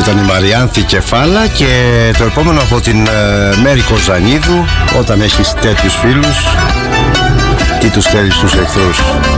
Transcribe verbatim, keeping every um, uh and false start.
ήταν η Μαριάνθη Κεφάλα και το επόμενο από την ε, Μέρη Κοζανίδου. Όταν έχεις τέτοιους φίλους, τι τους θέλεις τους εχθρούς.